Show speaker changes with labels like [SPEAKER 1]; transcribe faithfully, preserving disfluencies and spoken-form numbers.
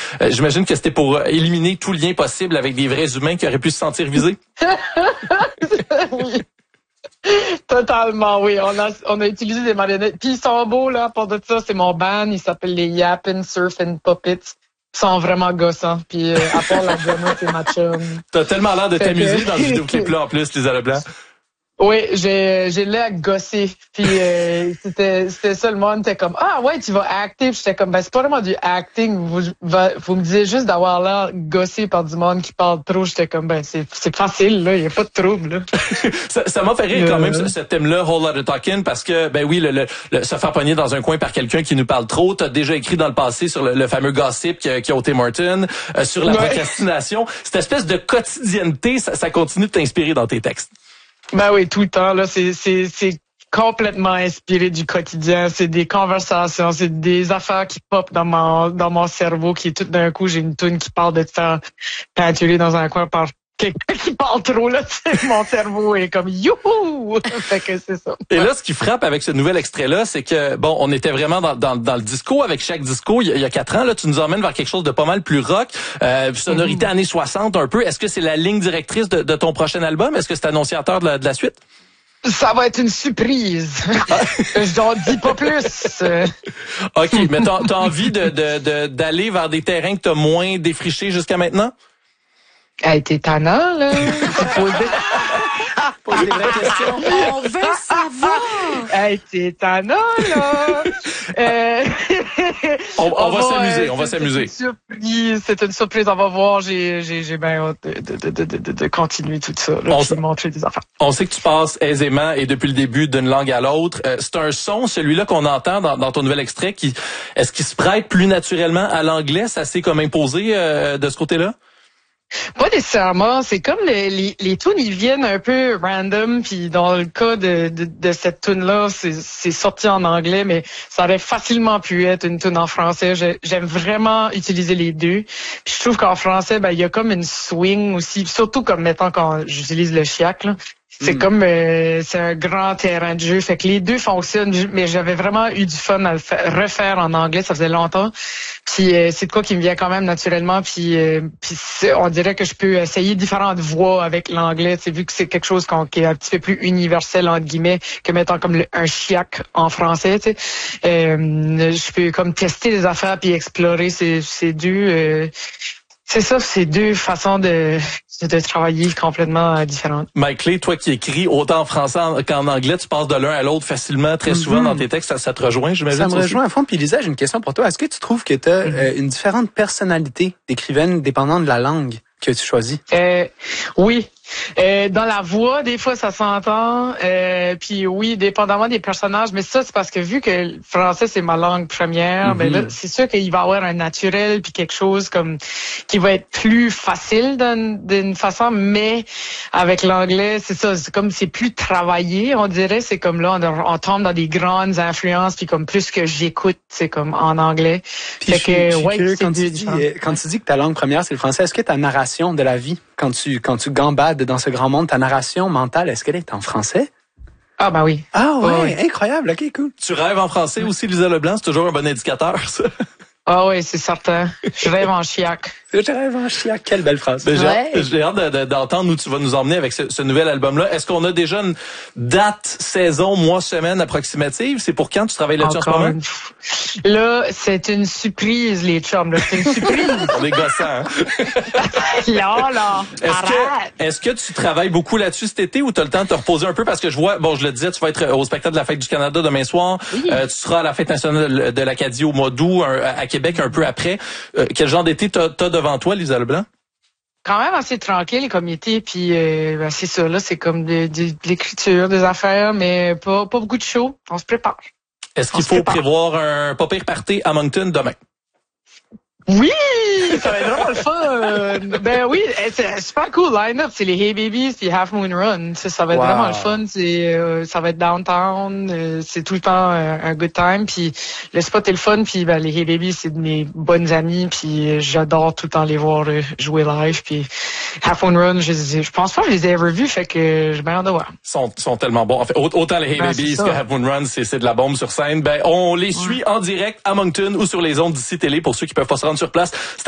[SPEAKER 1] Euh, j'imagine que c'était pour éliminer tout lien possible avec des vrais humains qui auraient pu se sentir visés.
[SPEAKER 2] Oui. Totalement, oui. On a, on a utilisé des marionnettes. Puis ils sont beaux, là, pour de ça. C'est mon band. Il s'appelle les Yappin' Surfin' Puppets. Ils sont vraiment gossants. Puis euh, à part la gomme, c'est ma chum.
[SPEAKER 1] T'as tellement l'air de
[SPEAKER 2] Fait
[SPEAKER 1] t'amuser
[SPEAKER 2] que...
[SPEAKER 1] dans le vidéoclip-là, en plus, Lisa Leblanc.
[SPEAKER 2] Oui, j'ai j'ai l'air gossé. Puis euh, c'était c'était ça, le monde était comme ah ouais, tu vas acter. Puis j'étais comme ben c'est pas vraiment du acting, vous va, vous me disiez juste d'avoir l'air gossé par du monde qui parle trop. J'étais comme ben c'est c'est facile là, il y a pas de trouble là.
[SPEAKER 1] ça ça m'a fait rire quand même ce, ce thème-là, Whole Lotta Talkin', parce que ben oui, le, le, le se faire pogner dans un coin par quelqu'un qui nous parle trop. T'as déjà écrit dans le passé sur le, le fameux gossip qui, qui a ôté Martin, euh, sur la ouais. procrastination. Cette espèce de quotidienneté, ça, ça continue de t'inspirer dans tes textes.
[SPEAKER 2] Ben oui, tout le temps, là, c'est, c'est, c'est complètement inspiré du quotidien. C'est des conversations, c'est des affaires qui pop dans mon, dans mon cerveau, qui tout d'un coup, j'ai une toune qui parle de te faire peinturer dans un coin par quelqu'un qui parle trop, là, mon cerveau est comme youhou! Fait que c'est ça.
[SPEAKER 1] Et là, ce qui frappe avec ce nouvel extrait-là, c'est que, bon, on était vraiment dans, dans, dans le disco. Avec chaque disco, il y, a, il y a quatre ans, là, tu nous emmènes vers quelque chose de pas mal plus rock, euh, sonorité mm-hmm. années soixante un peu. Est-ce que c'est la ligne directrice de, de ton prochain album? Est-ce que c'est annonciateur de la, de la suite?
[SPEAKER 2] Ça va être une surprise. Je n'en dis pas plus.
[SPEAKER 1] OK, mais t'as, t'as envie de, de, de, d'aller vers des terrains que t'as moins défrichés jusqu'à maintenant?
[SPEAKER 2] Hey, t'es tannant, là. Poser...
[SPEAKER 1] Poser des vraies questions.
[SPEAKER 3] On veut savoir.
[SPEAKER 2] Hey, t'es tannant, là. Euh...
[SPEAKER 1] on, on, on va
[SPEAKER 2] va,
[SPEAKER 1] s'amuser,
[SPEAKER 2] euh,
[SPEAKER 1] on va s'amuser.
[SPEAKER 2] C'est une surprise, c'est une surprise. On va voir. J'ai, j'ai, j'ai bien hâte de, de, de, de, de continuer tout ça. Là, on s- montrer des affaires.
[SPEAKER 1] On sait que tu passes aisément et depuis le début d'une langue à l'autre. Euh, c'est un son, celui-là qu'on entend dans, dans ton nouvel extrait, qui est-ce qu'il se prête plus naturellement à l'anglais? Ça s'est comme imposé euh, de ce côté-là?
[SPEAKER 2] Pas nécessairement. C'est comme les, les, les tunes, ils viennent un peu random. Puis dans le cas de, de, de cette tune-là, c'est, c'est sorti en anglais, mais ça aurait facilement pu être une tune en français. Je, j'aime vraiment utiliser les deux. Puis je trouve qu'en français, ben il y a comme une swing aussi. Surtout comme mettons quand j'utilise le chiac, là. C'est mm. comme euh, c'est un grand terrain de jeu, fait que les deux fonctionnent, mais j'avais vraiment eu du fun à le faire, refaire en anglais, ça faisait longtemps. Puis euh, c'est de quoi qui me vient quand même naturellement, puis euh, puis on dirait que je peux essayer différentes voix avec l'anglais, c'est vu que c'est quelque chose qu'on, qui est un petit peu plus universel entre guillemets que mettons comme le, un chiac en français, tu sais. Euh, je peux comme tester des affaires puis explorer ces ces deux euh, c'est ça, c'est deux façons de, de travailler complètement différentes.
[SPEAKER 1] Mike Clay, toi qui écris autant en français qu'en anglais, tu passes de l'un à l'autre facilement, très souvent mm-hmm. dans tes textes, ça, ça te rejoint, j'imagine?
[SPEAKER 4] Ça me rejoint à fond. Puis Lisa, j'ai une question pour toi. Est-ce que tu trouves que tu as mm-hmm. euh, une différente personnalité d'écrivaine dépendant de la langue que tu choisis?
[SPEAKER 2] Euh, oui. Euh, dans la voix, des fois, ça s'entend. Euh, puis oui, dépendamment des personnages. Mais ça, c'est parce que vu que le français, c'est ma langue première, mm-hmm. ben là, c'est sûr qu'il va y avoir un naturel puis quelque chose comme qui va être plus facile d'une, d'une façon. Mais avec l'anglais, c'est ça. C'est comme c'est plus travaillé, on dirait. C'est comme là, on, on tombe dans des grandes influences. Puis comme plus que j'écoute, c'est comme en anglais.
[SPEAKER 4] Puis fait que, ouais, quand tu dis quand tu dis que ta langue première, c'est le français, est-ce que ta narration de la vie, quand tu quand tu gambades dans ce grand monde, ta narration mentale, est-ce qu'elle est en français?
[SPEAKER 2] Ah, ben oui.
[SPEAKER 4] Ah ouais,
[SPEAKER 2] oh, oui.
[SPEAKER 4] Incroyable, ok, cool.
[SPEAKER 1] Tu rêves en français aussi, Lisa Leblanc, c'est toujours un bon indicateur, ça.
[SPEAKER 2] Ah oui, c'est certain. Je rêve en chiac.
[SPEAKER 4] Je rêve en chiac. Quelle belle phrase.
[SPEAKER 1] Ben, ouais. J'ai, j'ai hâte de, de, d'entendre où tu vas nous emmener avec ce, ce nouvel album-là. Est-ce qu'on a déjà une date, saison, mois, semaine approximative? C'est pour quand tu travailles là-dessus
[SPEAKER 2] Encore
[SPEAKER 1] en ce moment?
[SPEAKER 2] Une... Là, c'est une surprise, les chums. Là. C'est une surprise.
[SPEAKER 1] On est gossants, hein?
[SPEAKER 2] là, là.
[SPEAKER 1] Est-ce que, est-ce que tu travailles beaucoup là-dessus cet été ou tu as le temps de te reposer un peu? Parce que je vois, bon, je le disais, tu vas être au spectacle de la Fête du Canada demain soir.
[SPEAKER 2] Oui.
[SPEAKER 1] Euh, tu seras à la Fête nationale de l'Acadie au mois d'août, un, à Québec un peu après. Euh, quel genre d'été t'as, t'as devant toi, Lisa Leblanc?
[SPEAKER 2] Quand même assez tranquille comme été, puis euh, ben, c'est ça, là, c'est comme de, de, de l'écriture, des affaires, mais pas, pas beaucoup de show. On se prépare.
[SPEAKER 1] Est-ce qu'il faut prévoir un pas pire party à Moncton demain?
[SPEAKER 2] Oui! Ça va être vraiment le fun! Ben oui, c'est un super cool line-up. C'est les Hey Babies puis Half Moon Run. Ça, ça va être wow. vraiment le fun. C'est, euh, ça va être downtown. Euh, c'est tout le temps euh, un good time. Puis le spot est le fun. Puis ben, les Hey Babies, c'est de mes bonnes amies. Puis euh, j'adore tout le temps les voir euh, jouer live. Puis Half Moon Run, je, je pense pas que je les ai ever vus. Fait que j'ai bien hâte de voir.
[SPEAKER 1] Ils sont, sont tellement bons. En fait, autant les Hey ben, Babies que Half Moon Run, c'est, c'est de la bombe sur scène. Ben, on les suit ouais. en direct à Moncton ou sur les ondes d'ici télé pour ceux qui peuvent pas se rendre sur place.